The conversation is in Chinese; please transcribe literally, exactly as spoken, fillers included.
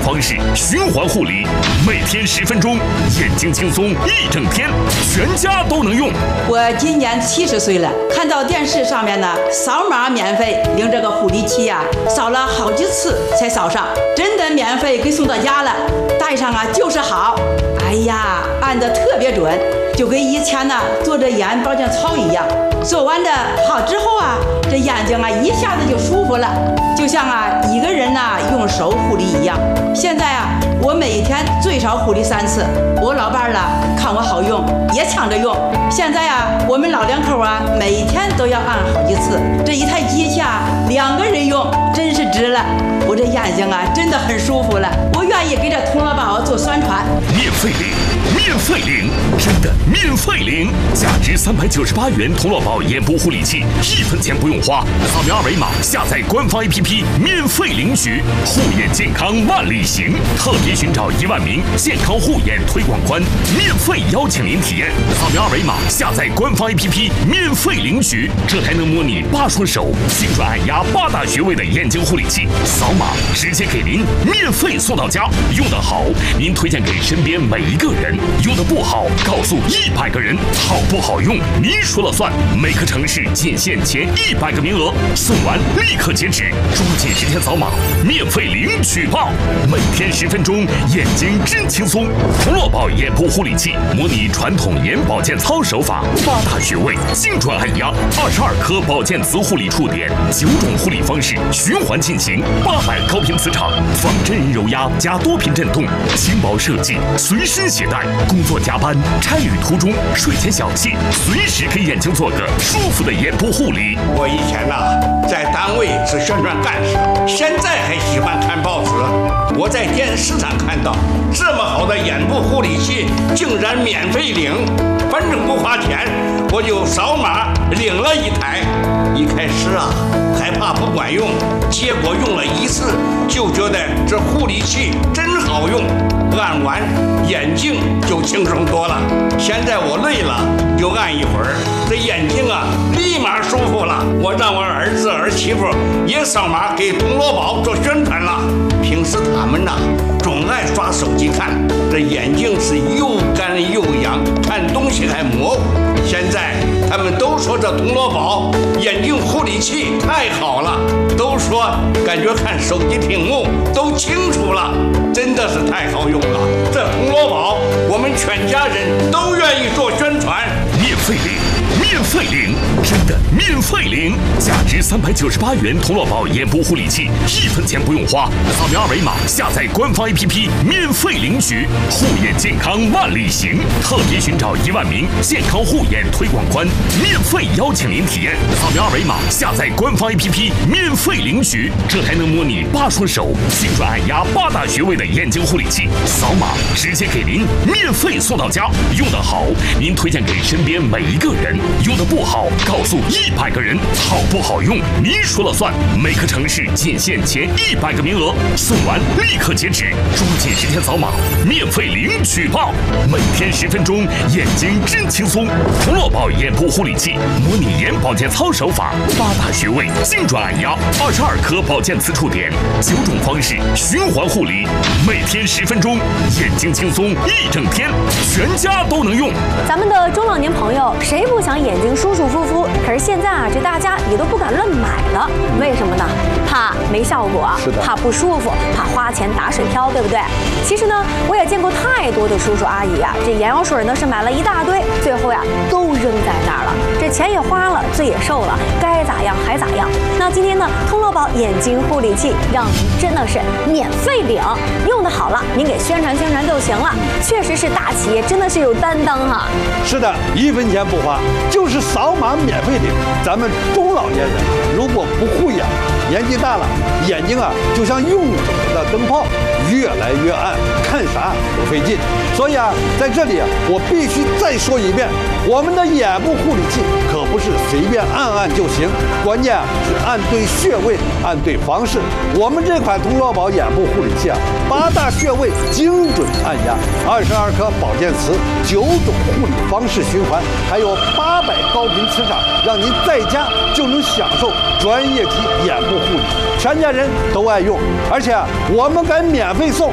方式循环护理，每天十分钟，眼睛轻松一整天，全家都能用。 我今年七十岁了，看到电视上面呢，扫码免费领这个护理器呀、啊，扫了好几次才扫上，真的免费给送到家了，戴上啊就是好。哎呀，按得特别准，就跟以前呢做着眼保健操一样。做完的好之后啊，这眼睛啊一下子就舒服了，就像啊一个人呢、啊、用手护理一样。现在啊，我每天最少护理三次。我老伴儿了看我好用，也抢着用。现在啊，我们老两口啊，每天都要按好几次。这一台机器啊，两个人用真是值了。我这眼睛啊，真的很舒服了。我愿意给这童乐宝做宣传。 免费领，免费领，真的免费领！价值三百九十八元童乐宝眼部护理器，一分钱不用花，扫描二维码下载官方 A P P 免费领取，护眼健康万里行。特别寻找一万名健康护眼推广官，免费邀请您体验。扫描二维码下载官方 A P P 免费领取，这还能模拟八双手、精准按压八大穴位的眼睛护理器，扫码直接给您免费送到家。用得好，您推荐给身边每一个人；用得不好，告诉一百个人。好不好用，您说了算。每个城市仅限前一百个名额，送完立刻截止，抓紧时间扫码，免费领取吧！每天十分钟，眼睛真轻松。童乐宝眼部护理器模拟传统眼保健操手法，八大穴位精准按压，二十二颗保健磁护理触点，九种护理方式循环进行，八百高频磁场，仿真人揉压加多频震动，轻薄设计，随身携带。工作加班、差旅途中、睡前小憩，随时给眼睛做个舒服的眼部护理。 我以前呐、啊，在单位是宣传干事，现在还喜欢看报纸。我在电视上看到这么好的眼部护理器，竟然免费领，反正不花钱，我就扫码领了一台。一开始啊，害怕不管用，结果用了一次就觉得这护理器真好用，按完眼睛就轻松多了。现在我累了就按一会儿，这眼睛啊立马舒服了。我让我儿子儿媳妇也扫码给童乐宝做宣传了。平时他们呐、啊、总爱刷手机看，这眼睛是又干又痒，看东西还模糊。现在他们都说这童乐宝眼睛护理器太好了，都说感觉看手机屏幕都清楚了，真的是太好用了。这童乐宝我们全家人都愿意做宣传。 免费领，免费领，真的免费领！价值三百九十八元童乐宝眼部护理器，一分钱不用花，扫描二维码下载官方 A P P 免费领取，护眼健康万里行。特别寻找一万名健康护眼推广官，免费邀请您体验。扫描二维码下载官方 A P P 免费领取，这还能模拟八双手、精准按压八大穴位的眼睛护理器，扫码直接给您免费送到家。用得好，您推荐给身边每一个人；用得不好，告诉一百个人。好不好用，您说了算。每个城市仅限前一百个名额，送完立刻截止，抓紧时间扫码，免费领取吧！每天十分钟，眼睛真轻松。童乐宝眼部护理器模拟眼保健操手法，八大穴位精准按压，二十二颗保健磁触点，九种方式循环护理，每天十分钟，眼睛轻松一整天，全家都能用。 咱们的中老年朋友谁不想眼睛舒舒服服？可是现在啊，这大家也都不敢乱买了，为什么呢？怕没效果，怕不舒服，怕花钱打水漂，对不对？其实呢，我也见过太多的叔叔阿姨啊，这眼药水呢是买了一大堆，最后呀都扔在那儿了，这钱也花了，罪也受了，该咋样还咋样。那今天呢，童乐宝眼睛护理器让您真的是免费领，用的好了，您给宣传宣传就行了。确实是大企业，真的是有担当哈。 是的，一分钱不花，就是扫码免费领。咱们中老年人如果不护眼，年纪大了，眼睛啊就像用的灯泡，越来越暗，看啥都费劲。所以啊，在这里啊，我必须再说一遍，我们的眼部护理器可不是随便按按就行，关键啊是按对穴位，按对方式。我们这款童乐宝眼部护理器啊，八大穴位精准按压，二十二颗保健磁，九种护理方式循环，还有八百高频磁场，让您在家就能享受专业级眼部护理，全家人都爱用，而且啊，我们敢免费送